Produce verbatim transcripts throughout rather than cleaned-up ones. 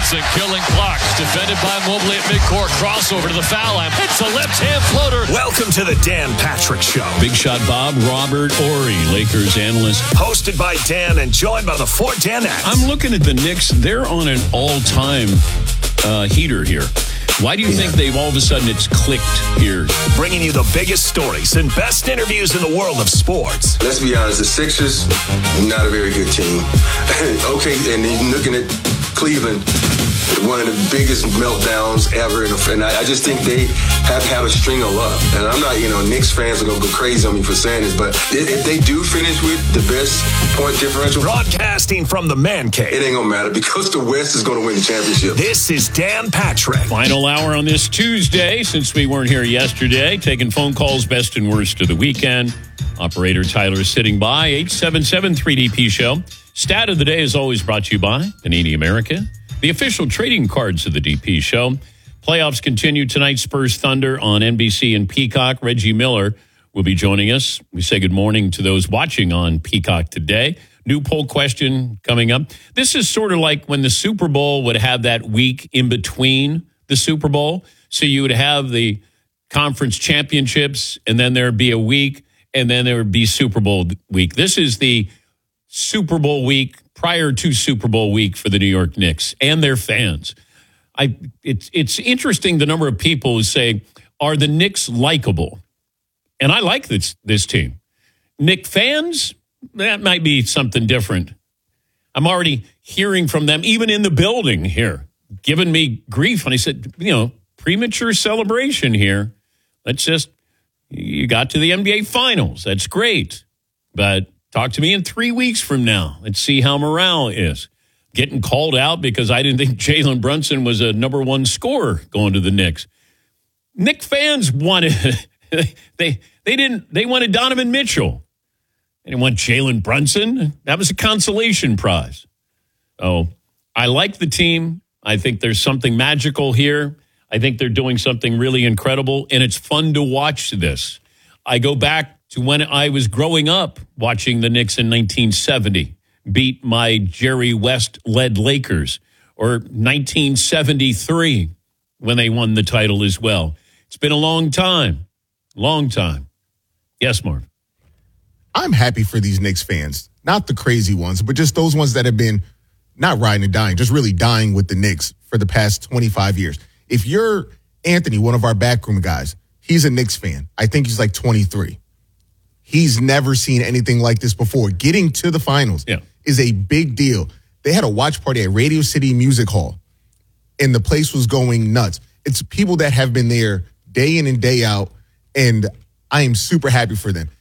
Brunson killing clocks. Defended by Mobley at midcourt. Crossover to the foul line. Hits a left-hand floater. Welcome to the Dan Patrick Show. Big Shot Bob, Robert Horry, Lakers analyst. Hosted by Dan and joined by the four Danettes. I'm looking at the Knicks. They're on an all-time uh, heater here. Why do you yeah. think they've all of a sudden it's clicked here? Bringing you the biggest stories and best interviews in the world of sports. Let's be honest, the Sixers, not a very good team. Okay, and then looking at Cleveland, one of the biggest meltdowns ever. And I just think they have to have a string of luck. And I'm not, you know, Knicks fans are going to go crazy on me for saying this, but if they do finish with the best point differential. Broadcasting from the man cave. It ain't going to matter because the West is going to win the championship. This is Dan Patrick. Final hour on this Tuesday, since we weren't here yesterday, taking phone calls, best and worst of the weekend. Operator Tyler is sitting by. eight seven seven three D P Show. Stat of the day is always brought to you by Panini America, the official trading cards of the D P Show. Playoffs continue tonight. Spurs Thunder on N B C and Peacock. Reggie Miller will be joining us. We say good morning to those watching on Peacock today. New poll question coming up. This is sort of like when the Super Bowl would have that week in between the Super Bowl. So you would have the conference championships, and then there would be a week, and then there would be Super Bowl week. This is the Super Bowl week prior to Super Bowl week for the New York Knicks and their fans. I it's it's interesting the number of people who say, are the Knicks likable? And I like this this team. Knick fans, that might be something different. I'm already hearing from them, even in the building here, giving me grief. And I said, you know, premature celebration here. Let's just, you got to the N B A Finals. That's great. But talk to me in three weeks from now. Let's see how morale is. Getting called out because I didn't think Jalen Brunson was a number one scorer going to the Knicks. Knick fans wanted, they they didn't, they wanted Donovan Mitchell. They didn't want Jalen Brunson. That was a consolation prize. Oh, I like the team. I think there's something magical here. I think they're doing something really incredible, and it's fun to watch this. I go back to when I was growing up watching the Knicks in nineteen seventy beat my Jerry West-led Lakers, or nineteen seventy-three when they won the title as well. It's been a long time, long time. Yes, Marv. I'm happy for these Knicks fans, not the crazy ones, but just those ones that have been not riding and dying, just really dying with the Knicks for the past twenty-five years. If you're Anthony, one of our backroom guys, he's a Knicks fan. I think he's like twenty-three. He's never seen anything like this before. Getting to the finals yeah. is a big deal. They had a watch party at Radio City Music Hall, and the place was going nuts. It's people that have been there day in and day out, and I am super happy for them.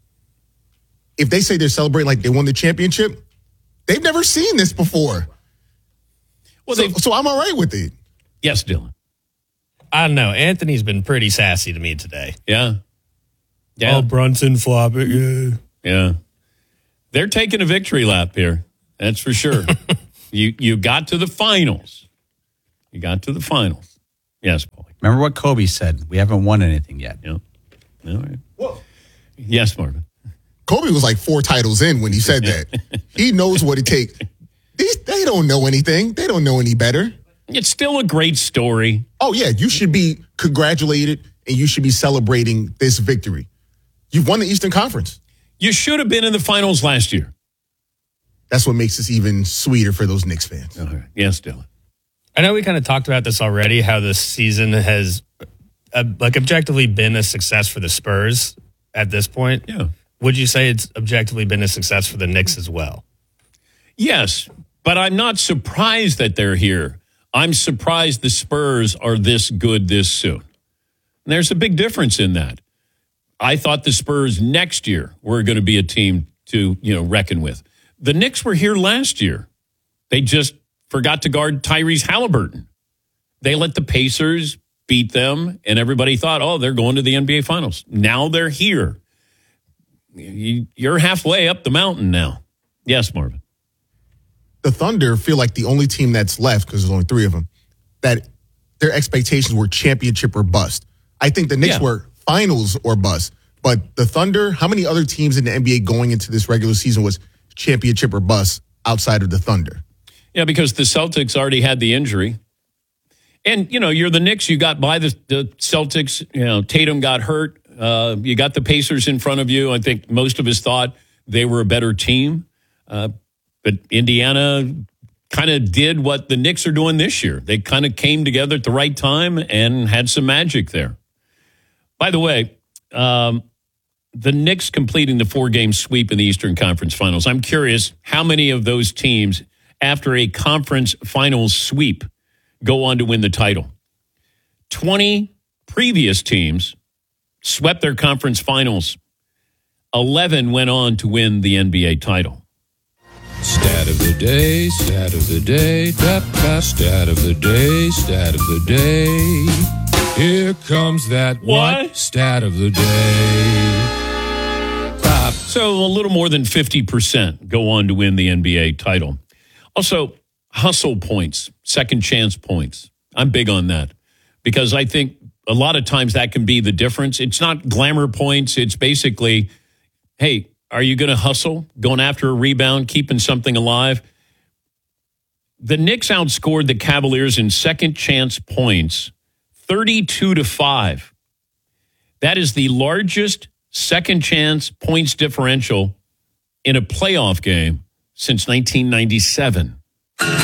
If they say they're celebrating like they won the championship, they've never seen this before. Well, so, so I'm all right with it. Yes, Dylan. I don't know. Anthony's been pretty sassy to me today. Yeah. Yeah. Oh, Brunson flop it. Yeah. Yeah. They're taking a victory lap here. That's for sure. you you got to the finals. You got to the finals. Yes, Paulie. Remember what Kobe said? We haven't won anything yet. Yeah. All right. Whoa. Yes, Marvin. Kobe was like four titles in when he said that. He knows what it takes. These, they don't know anything. They don't know any better. It's still a great story. Oh, yeah. You should be congratulated, and you should be celebrating this victory. You've won the Eastern Conference. You should have been in the finals last year. That's what makes this even sweeter for those Knicks fans. All right. Yes, Dylan. I know we kind of talked about this already, how this season has uh, like objectively been a success for the Spurs at this point. Yeah. Would you say it's objectively been a success for the Knicks as well? Yes, but I'm not surprised that they're here. I'm surprised the Spurs are this good this soon. And there's a big difference in that. I thought the Spurs next year were going to be a team to, you know, reckon with. The Knicks were here last year. They just forgot to guard Tyrese Halliburton. They let the Pacers beat them, and everybody thought, oh, they're going to the N B A Finals. Now they're here. You're halfway up the mountain now. Yes, Marvin. The Thunder feel like the only team that's left, because there's only three of them, that their expectations were championship or bust. I think the Knicks yeah. were finals or bust. But the Thunder, how many other teams in the N B A going into this regular season was championship or bust outside of the Thunder? Yeah, because the Celtics already had the injury. And, you know, you're the Knicks. You got by the, the Celtics. You know, Tatum got hurt. Uh, you got the Pacers in front of you. I think most of us thought they were a better team. Uh, but Indiana kind of did what the Knicks are doing this year. They kind of came together at the right time and had some magic there. By the way, um, the Knicks completing the four-game sweep in the Eastern Conference Finals. I'm curious how many of those teams, after a conference finals sweep, go on to win the title. twenty previous teams swept their conference finals. eleven went on to win the N B A title. Stat of the day, stat of the day, da, da, stat of the day, stat of the day. Here comes that what? What? Stat of the day. Stop. So a little more than fifty percent go on to win the N B A title. Also, hustle points, second chance points. I'm big on that because I think a lot of times that can be the difference. It's not glamour points. It's basically, hey, are you going to hustle, going after a rebound, keeping something alive? The Knicks outscored the Cavaliers in second chance points thirty-two to five. That is the largest second chance points differential in a playoff game since nineteen ninety-seven.